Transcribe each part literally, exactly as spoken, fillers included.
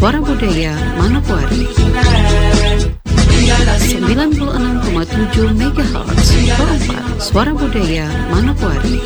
Suara Budaya Manokwari sembilan puluh enam koma tujuh megahertz Perempat Suara Budaya Manokwari.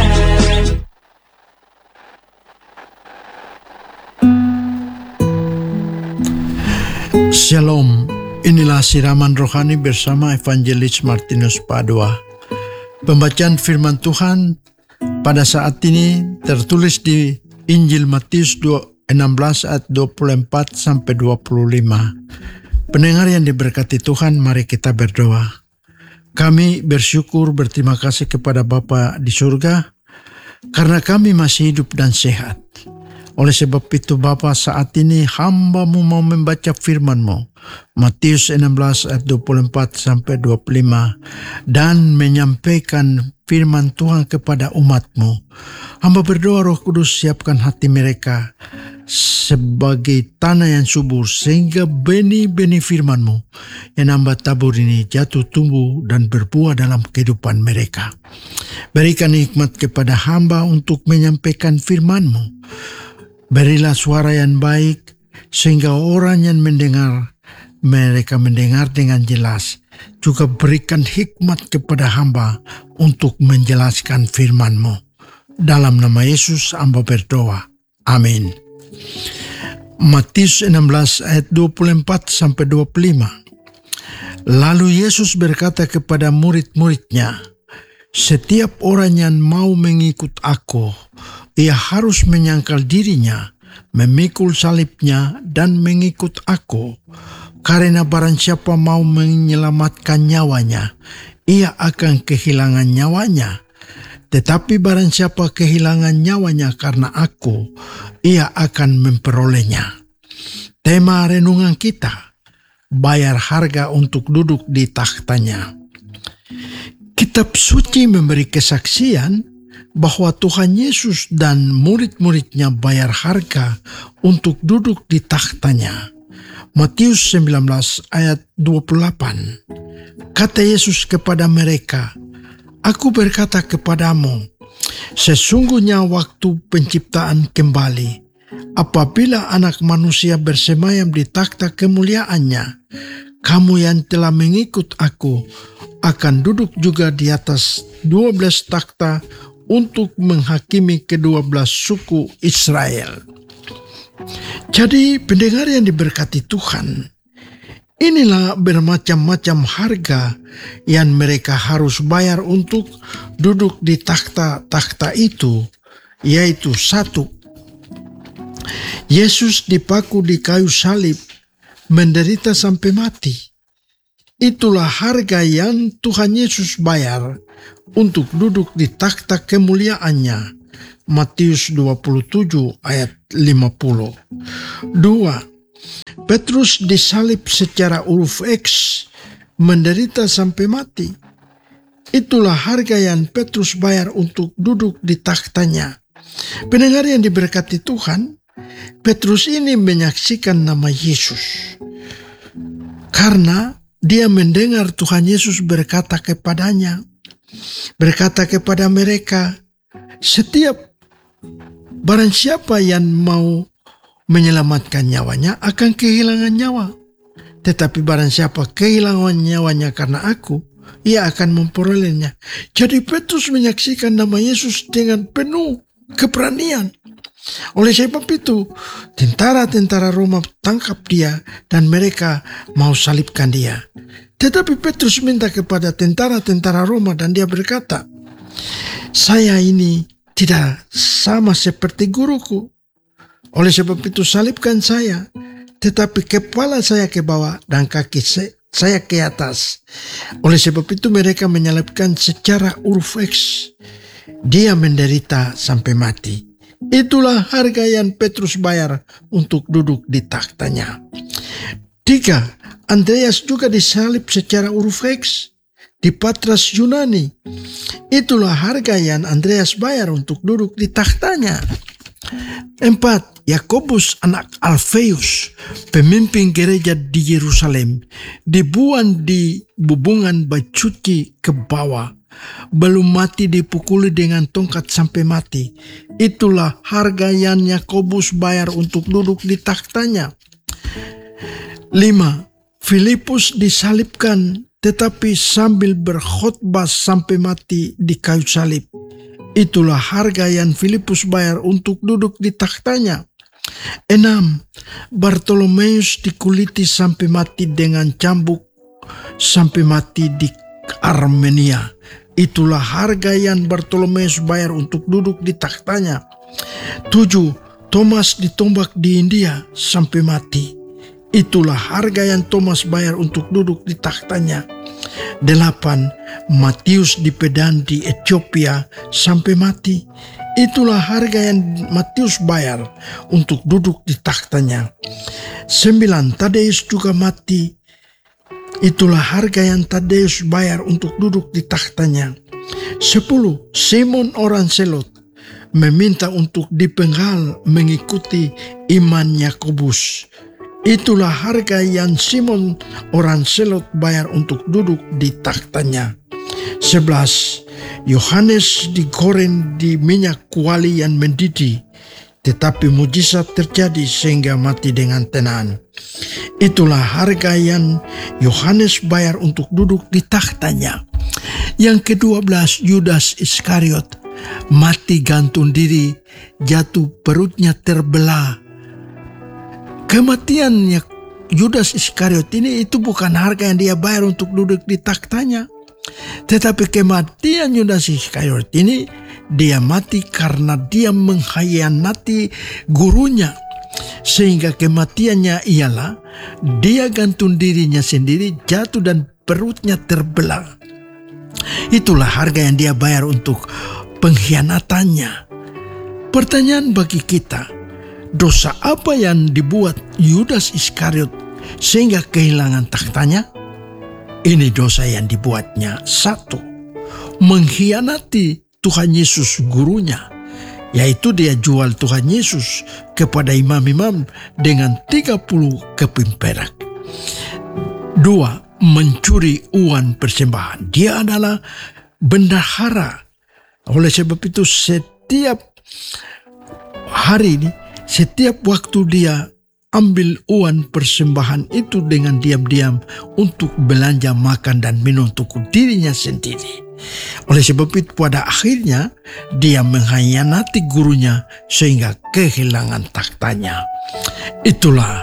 Shalom, inilah siraman rohani bersama Evangelis Martinus Padua. Pembacaan firman Tuhan pada saat ini tertulis di Injil Matius enam belas ayat dua puluh empat sampai dua puluh lima. Pendengar yang diberkati Tuhan, mari kita berdoa. Kami bersyukur berterima kasih kepada Bapa di surga karena kami masih hidup dan sehat. Oleh sebab itu Bapa, saat ini hamba-Mu mau membaca firman-Mu, Matius enam belas ayat dua puluh empat sampai dua puluh lima, dan menyampaikan firman Tuhan kepada umat-Mu. Hamba berdoa Roh Kudus siapkan hati mereka sebagai tanah yang subur, sehingga benih-benih firman-Mu yang hamba tabur ini jatuh tumbuh dan berbuah dalam kehidupan mereka. Berikan hikmat kepada hamba untuk menyampaikan firman-Mu. Berilah suara yang baik sehingga orang yang mendengar, mereka mendengar dengan jelas. Juga berikan hikmat kepada hamba untuk menjelaskan firman-Mu. Dalam nama Yesus hamba berdoa. Amin. Matius enam belas ayat dua puluh empat sampai dua puluh lima. Lalu Yesus berkata kepada murid-muridnya, "Setiap orang yang mau mengikut aku, ia harus menyangkal dirinya, memikul salibnya, dan mengikut aku. Karena barang siapa mau menyelamatkan nyawanya, ia akan kehilangan nyawanya. Tetapi barang siapa kehilangan nyawanya karena aku, ia akan memperolehnya." Tema renungan kita, bayar harga untuk duduk di takhtanya. Kitab suci memberi kesaksian bahwa Tuhan Yesus dan murid-muridnya bayar harga untuk duduk di takhtanya. Matius sembilan belas ayat dua puluh delapan. Kata Yesus kepada mereka, "Aku berkata kepadamu, sesungguhnya waktu penciptaan kembali, apabila Anak Manusia bersemayam di takhta kemuliaannya, kamu yang telah mengikut aku akan duduk juga di atas dua belas takhta untuk menghakimi kedua belas suku Israel." Jadi pendengar yang diberkati Tuhan, inilah bermacam-macam harga yang mereka harus bayar untuk duduk di takhta-takhta itu, yaitu satu, Yesus dipaku di kayu salib, menderita sampai mati. Itulah harga yang Tuhan Yesus bayar untuk duduk di takhta kemuliaannya. Matius dua puluh tujuh ayat lima puluh. Dua, Petrus disalib secara huruf X, menderita sampai mati. Itulah harga yang Petrus bayar untuk duduk di takhtanya. Pendengar yang diberkati Tuhan, Petrus ini menyaksikan nama Yesus karena dia mendengar Tuhan Yesus berkata kepadanya, berkata kepada mereka, "Setiap barang siapa yang mau menyelamatkan nyawanya akan kehilangan nyawa. Tetapi barang siapa kehilangan nyawanya karena aku, ia akan memperolehnya." Jadi Petrus menyaksikan nama Yesus dengan penuh keberanian. Oleh sebab itu, tentara-tentara Roma tangkap dia dan mereka mau salibkan dia. Tetapi Petrus minta kepada tentara-tentara Roma dan dia berkata, "Saya ini tidak sama seperti guruku. Oleh sebab itu salibkan saya, tetapi kepala saya ke bawah dan kaki saya ke atas." Oleh sebab itu mereka menyalibkan secara huruf X. Dia menderita sampai mati. Itulah harga yang Petrus bayar untuk duduk di takhtanya. Tiga, Andreas juga disalib secara huruf X di Patras Yunani. Itulah harga yang Andreas bayar untuk duduk di takhtanya. Empat, Yakobus anak Alfeus, pemimpin gereja di Yerusalem, dibuang di bubungan bait suci ke bawah belum mati dipukuli dengan tongkat sampai mati. Itulah harga yang Yakobus bayar untuk duduk di takhtanya. lima. Filipus disalibkan tetapi sambil berkhotbah sampai mati di kayu salib. Itulah harga yang Filipus bayar untuk duduk di takhtanya. enam. Bartolomeus dikuliti sampai mati dengan cambuk sampai mati di Armenia. Itulah harga yang Bartolomeus bayar untuk duduk di takhtanya. tujuh. Thomas ditombak di India sampai mati. Itulah harga yang Thomas bayar untuk duduk di takhtanya. delapan. Matius dipedan di Ethiopia sampai mati. Itulah harga yang Matius bayar untuk duduk di takhtanya. sembilan. Tadeus juga mati. Itulah harga yang Tadeus bayar untuk duduk di takhtanya. sepuluh. Simon orang Selot meminta untuk dipenggal mengikuti iman Yakobus. Itulah harga yang Simon orang Selot bayar untuk duduk di takhtanya. sebelas. Yohanes digoreng di minyak kuali yang mendidih, tetapi mujizat terjadi sehingga mati dengan tenang. Itulah harga yang Yohanes bayar untuk duduk di takhtanya. Yang kedua belas, Yudas Iskariot mati gantung diri, jatuh perutnya terbelah. Kematiannya Yudas Iskariot ini itu bukan harga yang dia bayar untuk duduk di takhtanya. Tetapi kematian Yudas Iskariot ini dia mati karena dia mengkhianati gurunya. Sehingga kematiannya ialah dia gantung dirinya sendiri, jatuh dan perutnya terbelah. Itulah harga yang dia bayar untuk pengkhianatannya. Pertanyaan bagi kita, dosa apa yang dibuat Yudas Iskariot sehingga kehilangan takhtanya? Ini dosa yang dibuatnya. Satu, mengkhianati Tuhan Yesus gurunya, yaitu dia jual Tuhan Yesus kepada imam-imam dengan tiga puluh keping perak. Dua, mencuri uang persembahan. Dia adalah bendahara. Oleh sebab itu setiap hari ini, setiap waktu dia ambil uang persembahan itu dengan diam-diam untuk belanja makan dan minum untuk dirinya sendiri. Oleh sebab itu pada akhirnya dia mengkhianati gurunya sehingga kehilangan takhtanya. Itulah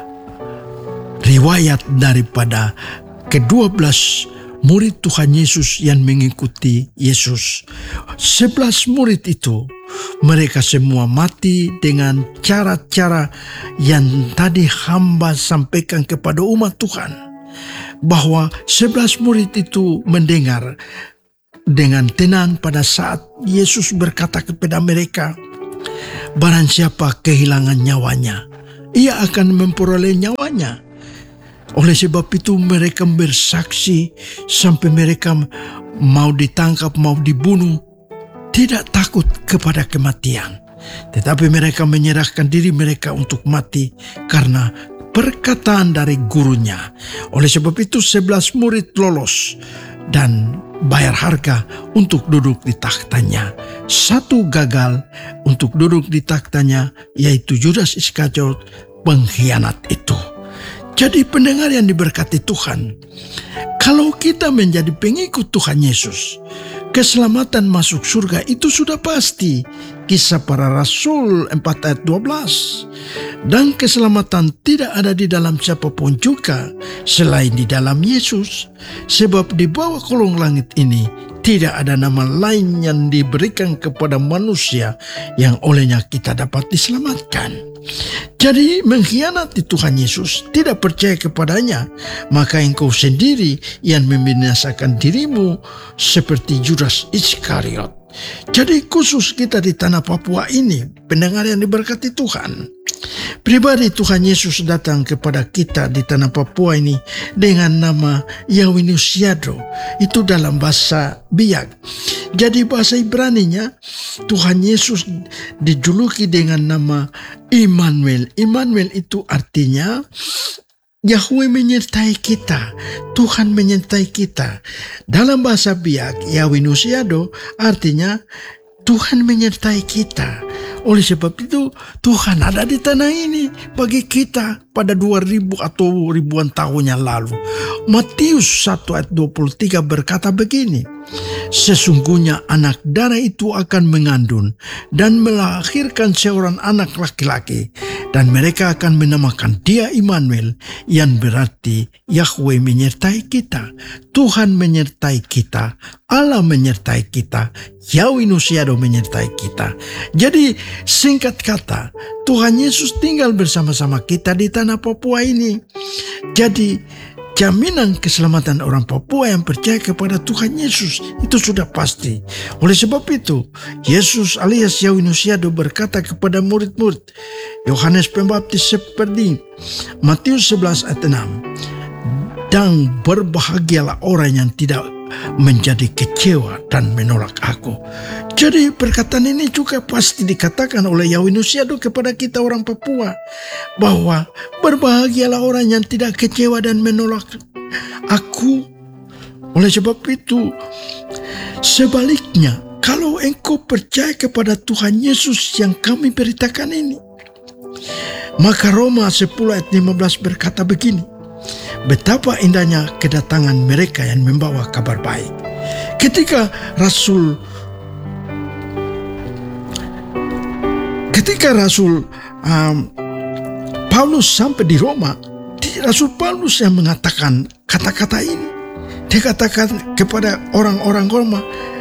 riwayat daripada kedua belas murid Tuhan Yesus yang mengikuti Yesus. Sebelas murid itu mereka semua mati dengan cara-cara yang tadi hamba sampaikan kepada umat Tuhan. Bahwa sebelas murid itu mendengar dengan tenang pada saat Yesus berkata kepada mereka, barang siapa kehilangan nyawanya, ia akan memperoleh nyawanya. Oleh sebab itu mereka bersaksi sampai mereka mau ditangkap, mau dibunuh, tidak takut kepada kematian. Tetapi mereka menyerahkan diri mereka untuk mati karena perkataan dari gurunya. Oleh sebab itu sebelas murid lolos dan bayar harga untuk duduk di takhtanya. Satu gagal untuk duduk di takhtanya, yaitu Yudas Iskariot, pengkhianat itu. Jadi pendengar yang diberkati Tuhan, kalau kita menjadi pengikut Tuhan Yesus, keselamatan masuk surga itu sudah pasti. Kisah Para Rasul empat ayat dua belas. Dan keselamatan tidak ada di dalam siapapun juga selain di dalam Yesus. Sebab di bawah kolong langit ini tidak ada nama lain yang diberikan kepada manusia yang olehnya kita dapat diselamatkan. Jadi mengkhianati Tuhan Yesus, tidak percaya kepadanya, maka engkau sendiri yang membinasakan dirimu seperti Yudas Iskariot. Jadi khusus kita di tanah Papua ini, pendengar yang diberkati Tuhan, pribadi Tuhan Yesus datang kepada kita di tanah Papua ini dengan nama Yawinus Yadro. Itu dalam bahasa Biak. Jadi bahasa Ibraninya Tuhan Yesus dijuluki dengan nama Immanuel. Immanuel itu artinya Yahweh menyertai kita, Tuhan menyertai kita. Dalam bahasa Biak, Yahweh Nusiado artinya Tuhan menyertai kita. Oleh sebab itu Tuhan ada di tanah ini bagi kita pada dua ribu atau ribuan tahun yang lalu. Matius satu ayat dua puluh tiga berkata begini, sesungguhnya anak darah itu akan mengandung dan melahirkan seorang anak laki-laki, dan mereka akan menamakan dia Immanuel, yang berarti Yahweh menyertai kita, Tuhan menyertai kita, Allah menyertai kita, Yahweh Nusiado menyertai kita. Jadi singkat kata, Tuhan Yesus tinggal bersama-sama kita di tanah Papua ini. Jadi jaminan keselamatan orang Papua yang percaya kepada Tuhan Yesus itu sudah pasti. Oleh sebab itu, Yesus alias Yahweh Nusiado berkata kepada murid-murid Yohanes Pembaptis seperti Matius sebelas ayat enam, dan berbahagialah orang yang tidak menjadi kecewa dan menolak aku. Jadi perkataan ini juga pasti dikatakan oleh Yahweh Nusiado kepada kita orang Papua, bahwa berbahagialah orang yang tidak kecewa dan menolak aku. Oleh sebab itu, sebaliknya, kalau engkau percaya kepada Tuhan Yesus yang kami beritakan ini, maka Roma sepuluh ayat lima belas berkata begini, betapa indahnya kedatangan mereka yang membawa kabar baik. Ketika Rasul Ketika Rasul um, Paulus sampai di Roma, Rasul Paulus yang mengatakan kata-kata ini. Dia katakan kepada orang-orang Roma,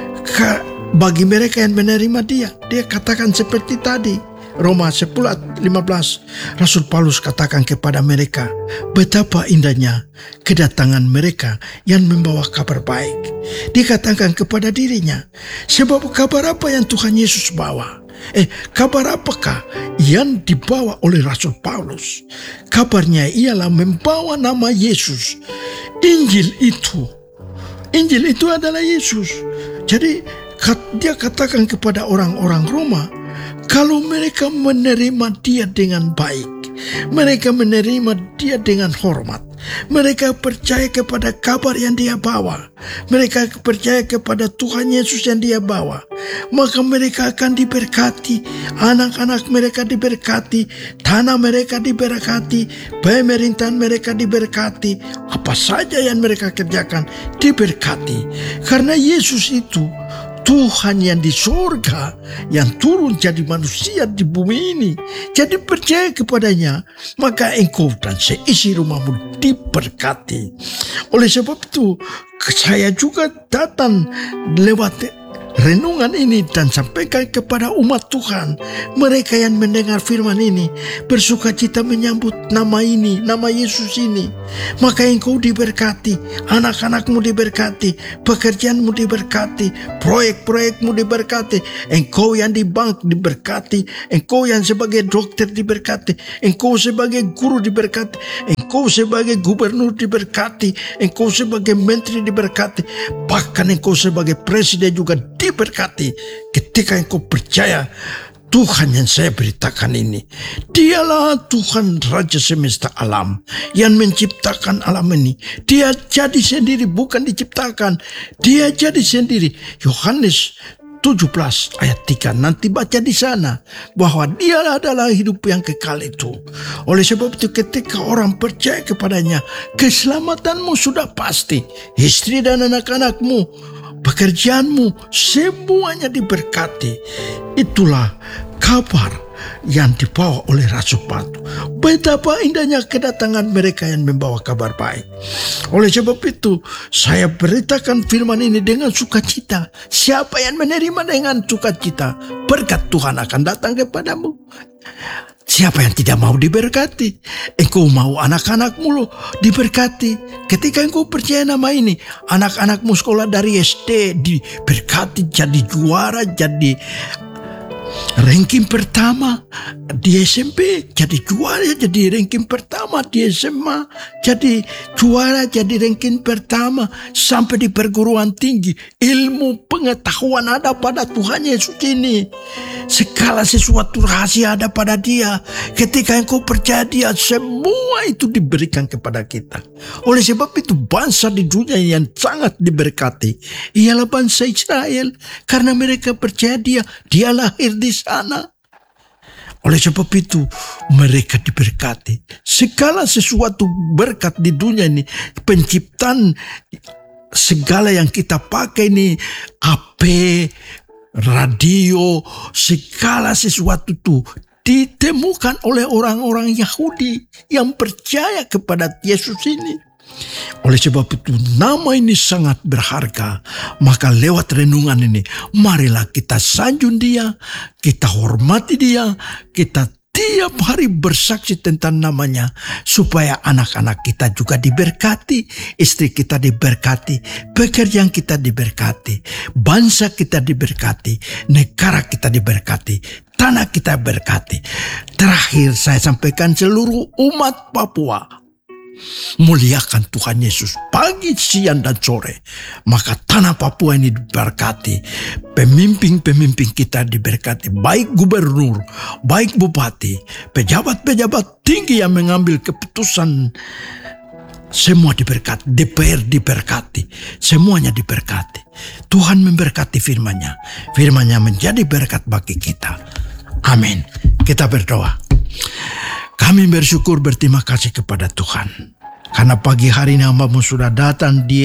bagi mereka yang menerima dia, dia katakan seperti tadi. Roma sepuluh ayat lima belas, Rasul Paulus katakan kepada mereka, betapa indahnya kedatangan mereka yang membawa kabar baik. Dikatakan kepada dirinya, sebab kabar apa yang Tuhan Yesus bawa? Eh, kabar apakah yang dibawa oleh Rasul Paulus? Kabarnya ialah membawa nama Yesus. Injil itu, Injil itu adalah Yesus. Jadi dia katakan kepada orang-orang Roma, kalau mereka menerima dia dengan baik, mereka menerima dia dengan hormat, mereka percaya kepada kabar yang dia bawa, mereka percaya kepada Tuhan Yesus yang dia bawa, maka mereka akan diberkati, anak-anak mereka diberkati, tanah mereka diberkati, pemerintahan mereka diberkati, apa saja yang mereka kerjakan diberkati. Karena Yesus itu Tuhan yang di surga, yang turun jadi manusia di bumi ini. Jadi percaya kepadanya, maka engkau dan seisi rumahmu diberkati. Oleh sebab itu, saya juga datang lewat renungan ini dan sampaikan kepada umat Tuhan, mereka yang mendengar firman ini bersukacita menyambut nama ini, nama Yesus ini, maka engkau diberkati, anak-anakmu diberkati, pekerjaanmu diberkati, proyek-proyekmu diberkati, engkau yang di bank diberkati, engkau yang sebagai dokter diberkati, engkau sebagai guru diberkati, engkau sebagai gubernur diberkati, engkau sebagai menteri diberkati, bahkan engkau sebagai presiden juga diberkati ketika engkau percaya Tuhan yang saya beritakan ini. Dialah Tuhan Raja semesta alam yang menciptakan alam ini. Dia jadi sendiri, bukan diciptakan. Dia jadi sendiri. Yohanes tujuh belas ayat tiga, nanti baca di sana bahwa dia adalah hidup yang kekal itu. Oleh sebab itu ketika orang percaya kepadanya, keselamatanmu sudah pasti. Istri dan anak-anakmu, pekerjaanmu, semuanya diberkati. Itulah kabar yang dibawa oleh Rasul Paulus. Betapa indahnya kedatangan mereka yang membawa kabar baik. Oleh sebab itu, saya beritakan firman ini dengan sukacita. Siapa yang menerima dengan sukacita, berkat Tuhan akan datang kepadamu. Siapa yang tidak mau diberkati? Engkau mau anak-anakmu loh diberkati. Ketika engkau percaya nama ini, anak-anakmu sekolah dari S D diberkati, jadi juara, jadi ranking pertama di S M P, jadi juara, jadi ranking pertama di S M A, jadi juara, jadi ranking pertama sampai di perguruan tinggi. Ilmu pengetahuan ada pada Tuhan Yesus ini. Segala sesuatu rahasia ada pada Dia. Ketika engkau percaya Dia, semua itu diberikan kepada kita. Oleh sebab itu bangsa di dunia yang sangat diberkati ialah bangsa Israel, karena mereka percaya Dia. Dia lahir di sana. Oleh sebab itu mereka diberkati. Segala sesuatu berkat di dunia ini, penciptaan segala yang kita pakai ini, H P, radio, segala sesuatu itu ditemukan oleh orang-orang Yahudi yang percaya kepada Yesus ini. Oleh sebab itu nama ini sangat berharga. Maka lewat renungan ini, marilah kita sanjung Dia, kita hormati Dia, kita tiap hari bersaksi tentang namanya, supaya anak-anak kita juga diberkati, istri kita diberkati, pekerjaan kita diberkati, bangsa kita diberkati, negara kita diberkati, tanah kita berkati. Terakhir saya sampaikan, seluruh umat Papua muliakan Tuhan Yesus pagi, siang, dan sore. Maka tanah Papua ini diberkati. Pemimpin-pemimpin kita diberkati. Baik gubernur, baik bupati, pejabat-pejabat tinggi yang mengambil keputusan, semua diberkati. D P R diberkati. Semuanya diberkati. Tuhan memberkati firman-Nya. Firman-Nya menjadi berkat bagi kita. Amin. Kita berdoa. Kami bersyukur, berterima kasih kepada Tuhan. Karena pagi hari ini hamba-Mu sudah datang di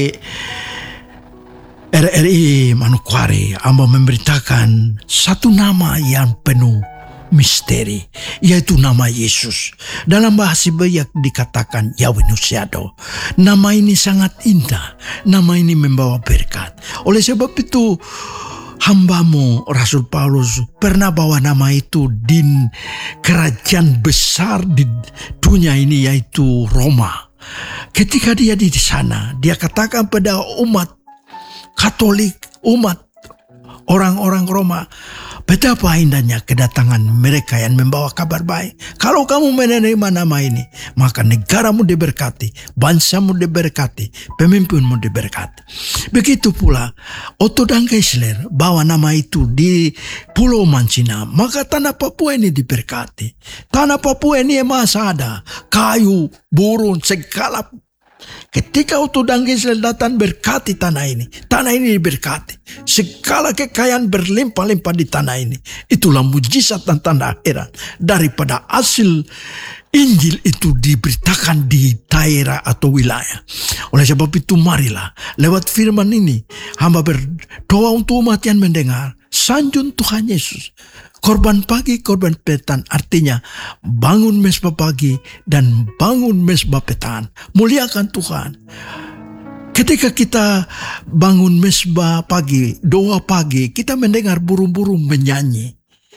R R I Manokwari. Hamba memberitakan satu nama yang penuh misteri, yaitu nama Yesus. Dalam bahasa Bayak dikatakan Yahweh Nusiado. Nama ini sangat indah. Nama ini membawa berkat. Oleh sebab itu hamba-Mu Rasul Paulus pernah bawa nama itu di kerajaan besar di dunia ini, yaitu Roma. Ketika dia di sana, dia katakan pada umat Katolik, umat orang-orang Roma, betapa indahnya kedatangan mereka yang membawa kabar baik. Kalau kamu menerima nama ini, maka negaramu diberkati, bangsamu diberkati, pemimpinmu diberkati. Begitu pula Otto dan Geisler bawa nama itu di Pulau Mancina, maka tanah Papua ini diberkati. Tanah Papua ini masih ada kayu, burung, segala. Ketika Otto dan Geisler datang, berkati tanah ini. Tanah ini diberkati. Segala kekayaan berlimpah-limpah di tanah ini. Itulah mujizat dan tanda heran. Daripada hasil Injil itu diberitakan di daerah atau wilayah. Oleh sebab itu marilah lewat firman ini hamba berdoa untuk umat yang mendengar. Sanjung Tuhan Yesus. Korban pagi, korban petang, artinya bangun mesbah pagi dan bangun mesbah petang. Muliakan Tuhan. Ketika kita bangun mesbah pagi, doa pagi, kita mendengar burung-burung menyanyi.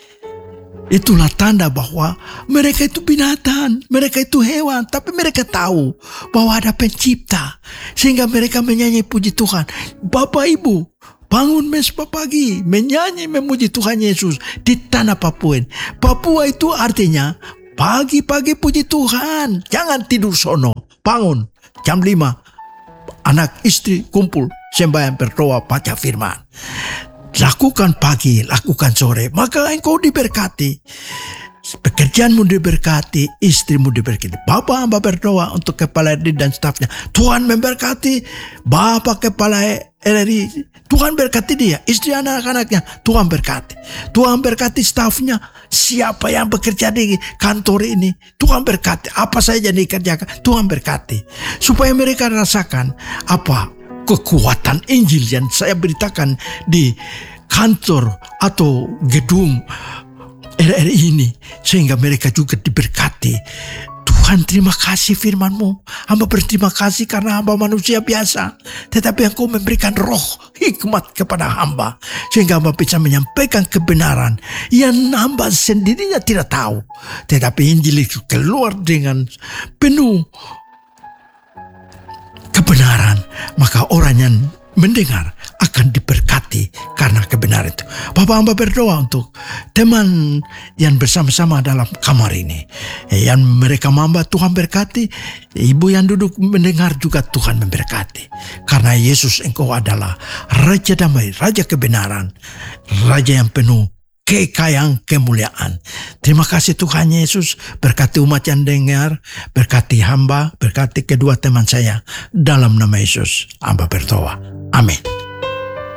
Itulah tanda bahwa mereka itu binatang, mereka itu hewan, tapi mereka tahu bahwa ada pencipta. Sehingga mereka menyanyi puji Tuhan. Bapak Ibu, bangun mesbah pagi, menyanyi memuji Tuhan Yesus di tanah Papua. Papua itu artinya pagi-pagi puji Tuhan. Jangan tidur sono. Bangun jam lima. Anak istri kumpul sembahyang berdoa baca firman. Lakukan pagi, lakukan sore, maka engkau diberkati. Pekerjaanmu diberkati, istrimu diberkati. Bapak hamba berdoa untuk kepala R R I dan stafnya. Tuhan memberkati Bapak kepala R R I. Tuhan berkati dia, istri anak-anaknya. Tuhan berkati. Tuhan berkati stafnya. Siapa yang bekerja di kantor ini, Tuhan berkati. Apa saja yang dikerjakan, Tuhan berkati. Supaya mereka rasakan apa kekuatan Injil yang saya beritakan di kantor atau gedung R R I ini, sehingga mereka juga diberkati. Tuhan, terima kasih firman-Mu. Hamba berterima kasih karena hamba manusia biasa, tetapi Engkau memberikan roh hikmat kepada hamba, sehingga hamba bisa menyampaikan kebenaran yang hamba sendirinya tidak tahu. Tetapi Injil itu keluar dengan penuh kebenaran, maka orang yang mendengar akan diberkati karena kebenaran itu. Bapak hamba berdoa untuk teman yang bersama-sama dalam kamar ini. Yang mereka hamba Tuhan berkati. Ibu yang duduk mendengar juga Tuhan memberkati. Karena Yesus engkau adalah Raja damai, Raja kebenaran, Raja yang penuh kekayaan kemuliaan. Terima kasih Tuhan Yesus, berkati umat yang dengar, berkati hamba, berkati kedua teman saya. Dalam nama Yesus hamba berdoa. Amin.